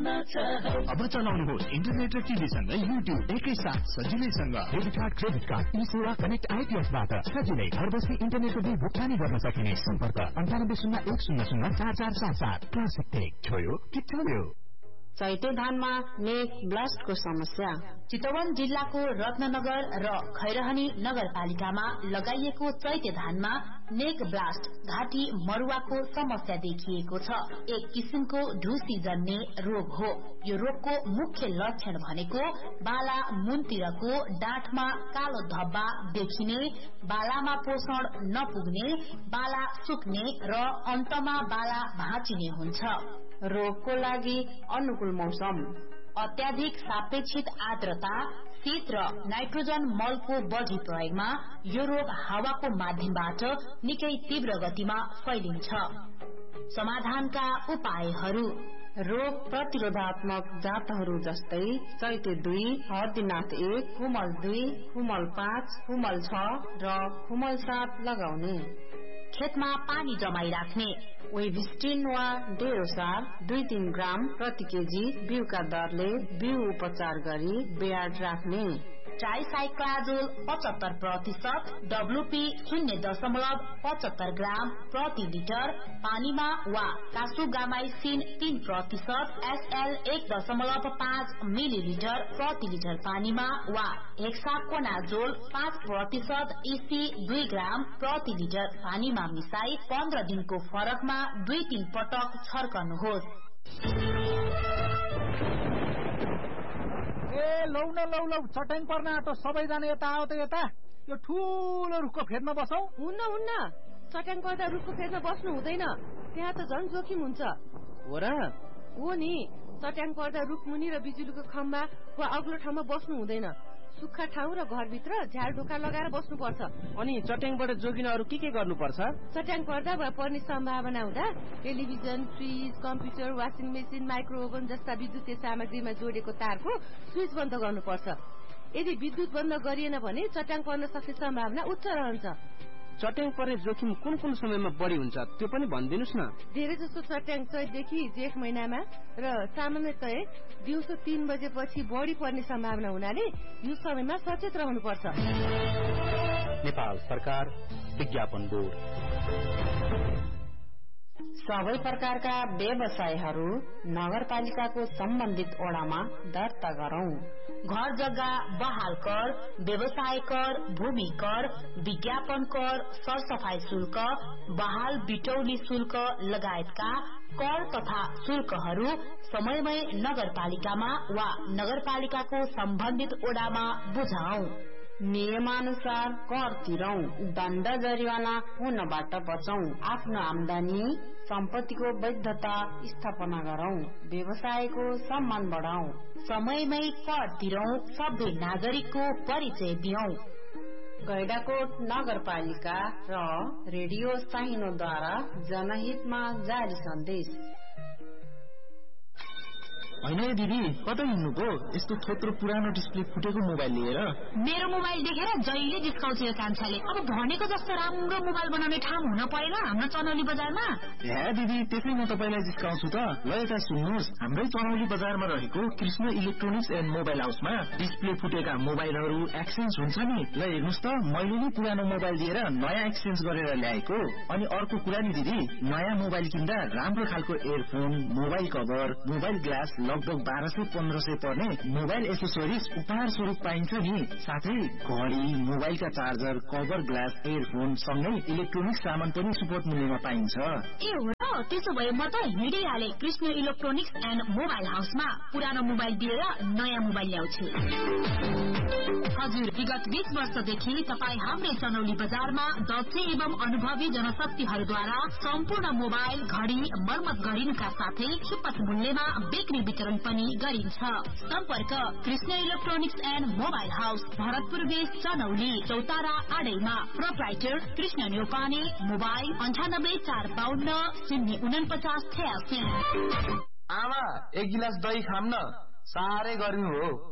अब चलाउनुहोस् इन्टरनेट र टिभीसँग युट्युब एकैसाथ सजिलैसँग। डेबिट कार्ड, क्रेडिट कार्ड, ई सेवा कनेक्ट आइपीएसबाट सजिलै घर बस्दै इन्टरनेटको बिल भुक्तानी गर्न सकिने। सम्पर्क 9801004477। क्लासिक टेक छोयो कि चल्यो। चैते धानमा नेक ब्लास्टको समस्या। चितवन जिल्लाको रत्ननगर र खैरहनी नगरपालिकामा लगाइएको चैते धानमा नेक ब्लास्ट घाँटी मरुवाको समस्या देखिएको छ। एक किसिमको ढुसी जन्ने रोग हो। यो रोगको मुख्य लक्षण भनेको बाला मुनतिरको डाँठमा कालो धब्बा देखिने, बालामा पोषण नपुग्ने, बाला सुक्ने र अन्तमा बाला भाँचिने हुन्छ। रोगको लागि अनुकूल मौसम, अत्याधिक सापेक्षित आर्द्रता, शीत र नाइट्रोजन मलको बढ़ी प्रयोगमा यो रोग हावाको माध्यमबाट निकै तीव्र गतिमा फैलिन्छ। समाधानका उपायहरू: रोग प्रतिरोधात्मक जातहरू जस्तै चैते 2, हर्दीनाथ 1, खुमल 2, खुमल 5, खुमल 6 र खुमल 7 लगाउने। खेतमा पानी जमाई राख्ने। वेबिस्टिन वा डेरोसार 2-3 ग्राम प्रति केजी बिउका दरले बिउ उपचार गरी बेयाड राख्ने। ट्राइसाइक्लाजोल 75%, डब्लुपी 0.75 ग्राम प्रति लिटर पानीमा वा कासुगामाइसिन 3%, एसएल 1.5 मिलिलिटर प्रति लिटर पानीमा वा हेक्साकोनाजोल 5%, इसी 2 ग्राम प्रति लिटर पानीमा मिसाई 15 दिनको फरकमा 2-3 पटक छर्कनुहोस्। लौ न चट्याङ पर्न आँटो, सबैजना यता आओ त यता। यो ठूलो रुखको फेदमा बसौं। हुन्न चट्याङ पर्दा रुखको फेदमा बस्नु हुँदैन, त्यहाँ त झन् जोखिम हुन्छ। हो र? हो नि, चट्याङ पर्दा रुख मुनि र बिजुलीको खम्बा वा अग्लो ठाउँमा बस्नु हुँदैन। सुक्खा ठाउँ र घरभित्र झार ढोका लगाएर बस्नुपर्छ। अनि चट्याङबाट जोगिन अरू के गर्नुपर्छ? चट्याङ पर्दा वा पर्ने सम्भावना हुँदा television, fridge, computer, washing machine, micro oven जस्ता विद्युतीय सामग्रीमा जोडेको तारको स्विच बन्द गर्नुपर्छ। यदि विद्युत बन्द गरिएन भने चट्याङ पर्न सक्ने सम्भावना उच्च रहन्छ। चट्याङ पर्ने जोखिम कुन समयमा बढी हुन्छ त्यो पनि भनिदिनुस् न। धेरै जसो चट्याङ चैतदेखि जेठ महिनामा र सामान्यतया दिउँसो 3 बजेपछि बढी पर्ने सम्भावना हुनाले यो समयमा सचेत रहनुपर्छ। नेपाल सरकार विज्ञापन बोर्ड। सबै प्रकारका व्यवसायहरू नगरपालिकाको सम्बन्धित ओडामा दर्ता गरौं। घर जग्गा बहाल कर, व्यवसाय कर, भूमि कर, विज्ञापन कर, सरसफाई शुल्क, बहाल बिटौली शुल्क लगायतका कर तथा शुल्कहरू समयमै नगरपालिकामा वा नगरपालिकाको सम्बन्धित ओडामा बुझाऊ। नियमानुसार कर तिरौं, दण्ड जरिवाना हुनबाट बचौं। आफ्नो आमदानी सम्पत्तिको वैधता स्थापना गरौं, व्यवसायको सम्मान बढाऊ। समयमै कर तिरौं, सबै नागरिकको परिचय दियौं। गैडाकोट नगरपालिका र रेडियो साइनोद्वारा जनहितमा जारी सन्देश। हैन दिदी, कतै हिँड्नुको? यस्तो थोत्रो पुरानो डिस्प्ले फुटेको मोबाइल लिएर? मेरो मोबाइल देखेर जहिले जिस्काउँछ यो कान्छाले। अब भनेको जस्तो राम्रो मोबाइल बनाउने ठाउँ हुन पर्यो हाम्रो चनौली बजारमा। हे दिदी, त्यसै म तपाईलाई जिस्काउँछु त। ल यता सुन्नुहोस्, हाम्रै चनौली बजारमा रहेको कृष्ण इलेक्ट्रोनिक्स एन्ड मोबाइल हाउसमा डिस्प्ले फुटेका मोबाइलहरू एक्सचेन्ज हुन्छ नि। ल हेर्नुहोस् त, मैले नि पुरानो मोबाइल दिएर नयाँ एक्सचेन्ज गरेर ल्याएको। अनि अर्को कुरा नि दिदी, नयाँ मोबाइल किन्दा राम्रो खालको earphone, mobile cover, mobile glass लगभग 1200-1500 पर्ने मोबाइल एसेसोरिज उपहार स्वरूप पाइन्छ नि। साथै घडी, मोबाइलका चार्जर, कभर ग्लास, एयरफोन सँगै इलेक्ट्रोनिक्स सामान पनि सुपथ मूल्यमा पाइन्छ। ए हो र? त्यसो भए म त हिँडिहाले कृष्ण इलेक्ट्रोनिक्स एन्ड मोबाइल हाउसमा पुरानो मोबाइल दिएर नयाँ मोबाइल ल्याउँछु। हजुर, विगत 20 वर्षदेखि तपाई हाम्रै चनौली बजारमा दक्ष एवं अनुभवी जनशक्तिहरूद्वारा सम्पूर्ण मोबाइल, घडी मर्मत गरिनुका साथै सुपथ मूल्यमा बिक्री वितरण पनि गरिन्छ। सम्पर्क Krishna electronics and mobile house, Bharatpur base, Chanauli, Chautara आडैमा। Proprietor Krishna Neupane. Mobile 9845204986। आमा, एक गिलास दही खाम न, साह्रै गर्मी हो।